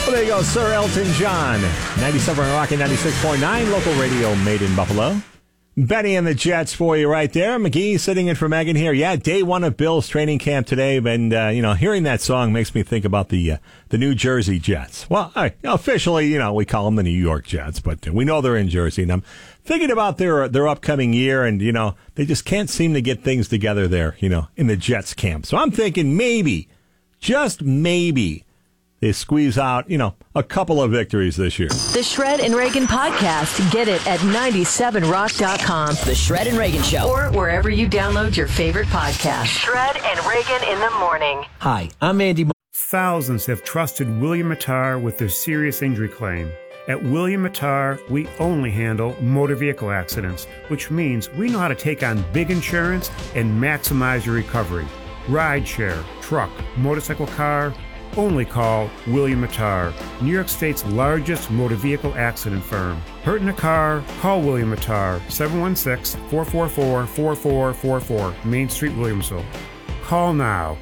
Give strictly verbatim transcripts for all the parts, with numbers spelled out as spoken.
Well, there you go, Sir Elton John. ninety-seven Rocky, ninety-six point nine, local radio made in Buffalo. Benny and the Jets for you right there. McGee sitting in for Megan here. Yeah, day one of Bill's training camp today. And, uh, you know, hearing that song makes me think about the uh, the New Jersey Jets. Well, I, officially, you know, we call them the New York Jets, but we know they're in Jersey. And I'm thinking about their their upcoming year, and, you know, they just can't seem to get things together there, you know, in the Jets camp. So I'm thinking maybe, just maybe, they squeeze out, you know, a couple of victories this year. The Shred and Reagan podcast. Get it at ninety-seven rock dot com. The Shred and Reagan Show. Or wherever you download your favorite podcast. Shred and Reagan in the morning. Hi, I'm Andy. Thousands have trusted William Mattar with their serious injury claim. At William Mattar, we only handle motor vehicle accidents, which means we know how to take on big insurance and maximize your recovery. Rideshare, truck, motorcycle, car, only call William Mattar, New York State's largest motor vehicle accident firm. Hurt in a car? Call William Mattar, seven one six, four four four, four four four four, Main Street, Williamsville. Call now.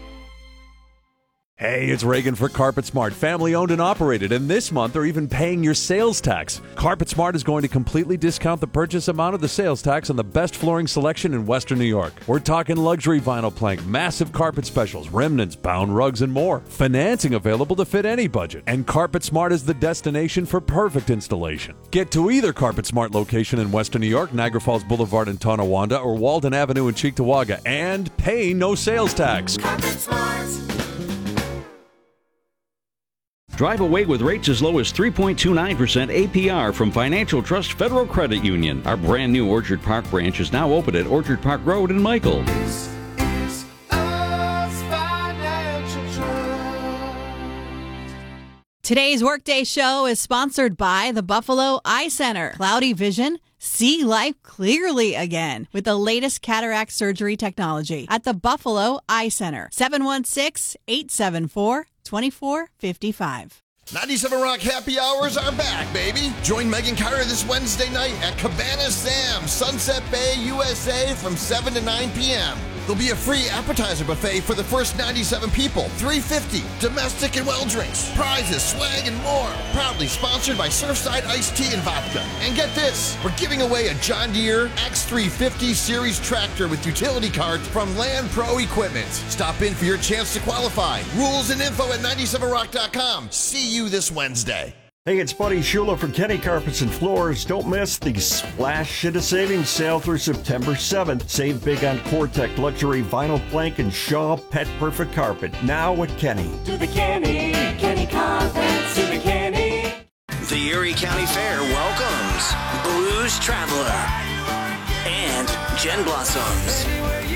Hey, it's Reagan for Carpet Smart, family owned and operated, and this month they're even paying your sales tax. Carpet Smart is going to completely discount the purchase amount of the sales tax on the best flooring selection in Western New York. We're talking luxury vinyl plank, massive carpet specials, remnants, bound rugs, and more. Financing available to fit any budget, and Carpet Smart is the destination for perfect installation. Get to either Carpet Smart location in Western New York, Niagara Falls Boulevard in Tonawanda, or Walden Avenue in Cheektowaga, and pay no sales tax. Carpet Smart. Drive away with rates as low as three point two nine percent A P R from Financial Trust Federal Credit Union. Our brand new Orchard Park branch is now open at Orchard Park Road in Michael. This is us, Financial Trust. Today's Workday Show is sponsored by the Buffalo Eye Center. Cloudy vision? See life clearly again with the latest cataract surgery technology at the Buffalo Eye Center. seven one six, eight seven four, two four five five. ninety-seven Rock Happy Hours are back, baby. Join Megan Carter this Wednesday night at Cabana Sam, Sunset Bay, U S A from seven to nine p.m. There'll be a free appetizer buffet for the first ninety-seven people. three dollars and fifty cents, domestic and well drinks, prizes, swag, and more. Proudly sponsored by Surfside Iced Tea and Vodka. And get this, we're giving away a John Deere X three fifty series tractor with utility cards from Land Pro Equipment. Stop in for your chance to qualify. Rules and info at ninety-seven rock dot com. See you this Wednesday. Hey, it's Buddy Shula from Kenny Carpets and Floors. Don't miss the Splash Shit of Savings sale through September seventh. Save big on Cortec Luxury Vinyl Plank and Shaw Pet Perfect Carpet. Now at Kenny. To the Kenny, Kenny Carpets, to the Kenny. The Erie County Fair welcomes Blues Traveler and Jen Blossoms.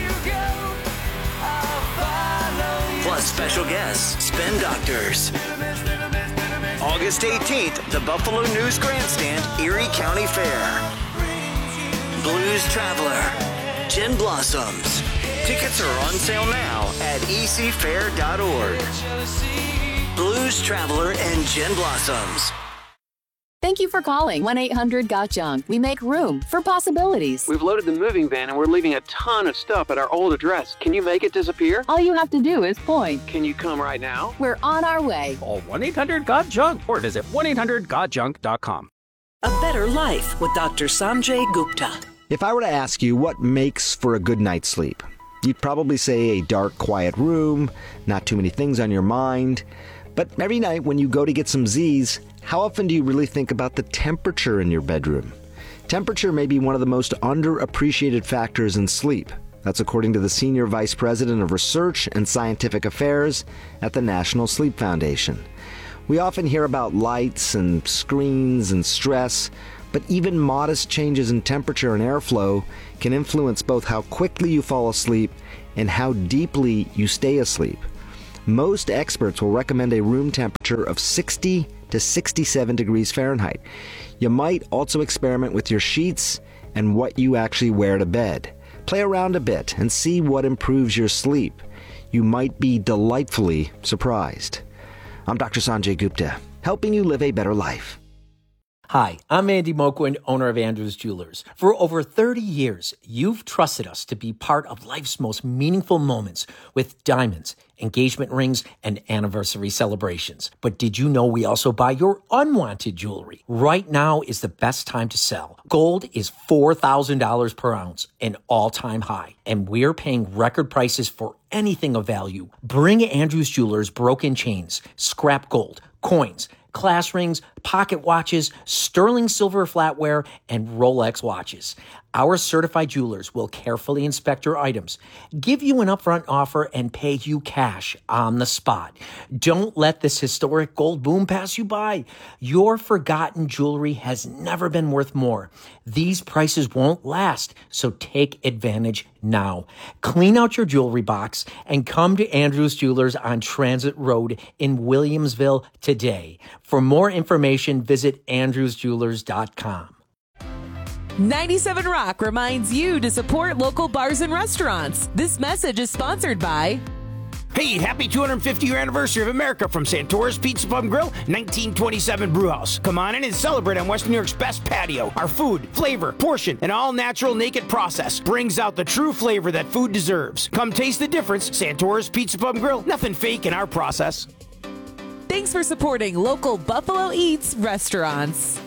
Plus special guests, Spin Doctors. August eighteenth, the Buffalo News Grandstand, Erie County Fair. Blues Traveler, Jen Blossoms. Tickets are on sale now at e c fair dot org. Blues Traveler and Jen Blossoms. Thank you for calling one eight hundred got junk. We make room for possibilities. We've loaded the moving van and we're leaving a ton of stuff at our old address. Can you make it disappear? All you have to do is point. Can you come right now? We're on our way. Call one eight hundred got junk or visit one eight hundred got junk dot com. A better life with Doctor Sanjay Gupta. If I were to ask you what makes for a good night's sleep, you'd probably say a dark, quiet room, not too many things on your mind. But every night when you go to get some Z's, how often do you really think about the temperature in your bedroom? Temperature may be one of the most underappreciated factors in sleep. That's according to the Senior Vice President of Research and Scientific Affairs at the National Sleep Foundation. We often hear about lights and screens and stress, but even modest changes in temperature and airflow can influence both how quickly you fall asleep and how deeply you stay asleep. Most experts will recommend a room temperature of sixty to sixty-seven degrees Fahrenheit. You might also experiment with your sheets and what you actually wear to bed. Play around a bit and see what improves your sleep. You might be delightfully surprised. I'm Doctor Sanjay Gupta, helping you live a better life. Hi, I'm Andy Moquin, owner of Andrews Jewelers. For over thirty years, you've trusted us to be part of life's most meaningful moments with diamonds, engagement rings, and anniversary celebrations. But did you know we also buy your unwanted jewelry? Right now is the best time to sell. Gold is four thousand dollars per ounce, an all-time high, and we're paying record prices for anything of value. Bring Andrews Jewelers broken chains, scrap gold, coins, class rings, pocket watches, sterling silver flatware, and Rolex watches. Our certified jewelers will carefully inspect your items, give you an upfront offer, and pay you cash on the spot. Don't let this historic gold boom pass you by. Your forgotten jewelry has never been worth more. These prices won't last, so take advantage now. Clean out your jewelry box and come to Andrews Jewelers on Transit Road in Williamsville today. For more information, visit andrews jewelers dot com. ninety-seven Rock reminds you to support local bars and restaurants. This message is sponsored by... Hey, happy two hundred fiftieth year anniversary of America from Santora's Pizza Pub and Grill, nineteen twenty-seven Brewhouse. Come on in and celebrate on Western New York's best patio. Our food, flavor, portion, and all-natural naked process brings out the true flavor that food deserves. Come taste the difference. Santora's Pizza Pub and Grill, nothing fake in our process. Thanks for supporting local Buffalo Eats restaurants.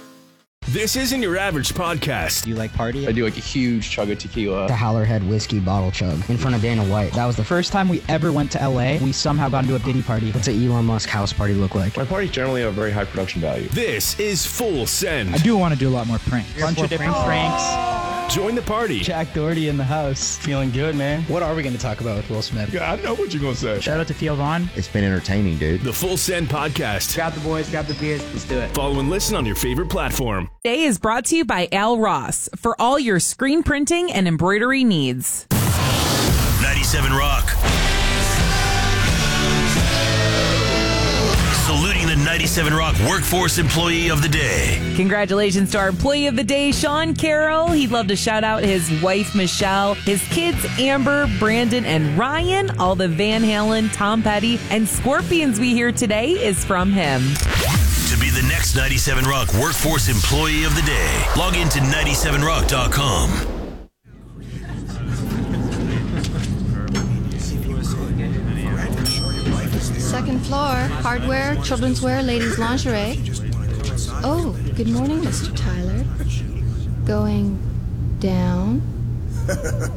This isn't your average podcast. Do you like party? I do like a huge chug of tequila. The Howlerhead whiskey bottle chug in front of Dana White. That was the first time we ever went to L A. We somehow got into a Diddy party. What's an Elon Musk house party look like? My parties generally have a very high production value. This is Full Send. I do want to do a lot more pranks. A bunch of different pranks. Join the party. Jack Doherty in the house. Feeling good, man. What are we going to talk about with Will Smith? Yeah, I know what you're going to say. Shout out to Theo Vaughn. It's been entertaining, dude. The Full Send Podcast. Grab the boys, grab the beers. Let's do it. Follow and listen on your favorite platform. Today is brought to you by Al Ross for all your screen printing and embroidery needs. ninety-seven Rock. Saluting the ninety-seven Rock Workforce Employee of the Day. Congratulations to our Employee of the Day, Sean Carroll. He'd love to shout out his wife, Michelle, his kids, Amber, Brandon, and Ryan. All the Van Halen, Tom Petty, and Scorpions we hear today is from him. To be the next ninety-seven Rock Workforce Employee of the Day, log into ninety-seven rock dot com. Second floor, hardware, children's wear, ladies' lingerie. Oh, good morning, Mister Tyler. Going down.